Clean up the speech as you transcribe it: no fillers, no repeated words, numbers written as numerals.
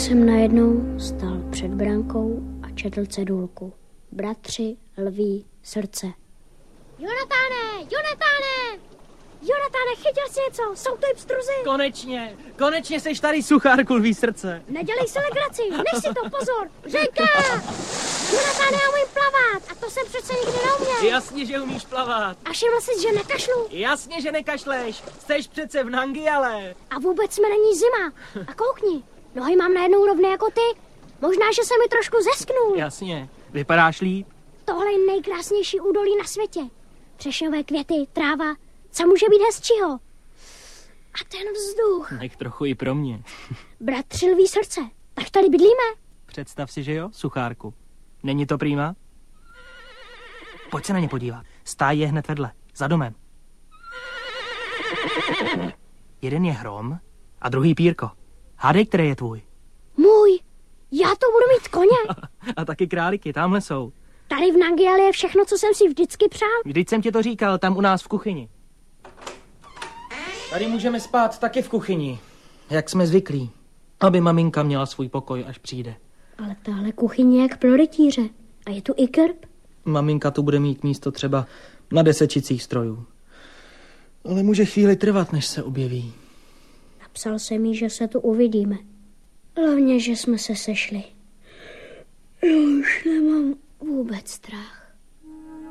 jsem najednou stál před brankou a četl cedulku. Bratři, lví, srdce. Jonatáne, chytil jsi něco, jsou to i pstruzy. Konečně seš tady, suchárku, lví srdce. Nedělej si legraci, nech si to, pozor, řeka! Jonatáne, já umím plavat a to jsem přece nikdy neuměl. Jasně, že umíš plavat. A všiml jsi, že nekašlu? Jasně, že nekašleš, jsteš přece v Nangiale. A vůbec jsme není zima. A koukni, nohy mám najednou rovné jako ty. Možná, že se mi trošku zesknul. Jasně, vypadáš líp. Tohle je nejkrásnější údolí na světě. Třešňové květy, tráva, co může být hezčího? A ten vzduch. Nech trochu i pro mě. Bratři, lví srdce, tak tady bydlíme? Představ si, že jo, suchárku. Není to prýma? Pojď se na ně podívat. Stáj je hned vedle, za domem. Jeden je hrom a druhý pírko. Hádej, který je tvůj. Můj, já to budu mít koně. A taky králíky, tamhle jsou. Tady v Nangiale je všechno, co jsem si vždycky přál. Vždyť jsem ti to říkal, tam u nás v kuchyni. Tady můžeme spát taky v kuchyni, jak jsme zvyklí. Aby maminka měla svůj pokoj, až přijde. Ale tahle kuchyně je jak pro rytíře. A je tu i krb? Maminka tu bude mít místo třeba na 10 čicích strojů. Ale může chvíli trvat, než se objeví. Napsal jsem jí, že se tu uvidíme. Hlavně, že jsme se sešli. Já už nemám vůbec strach.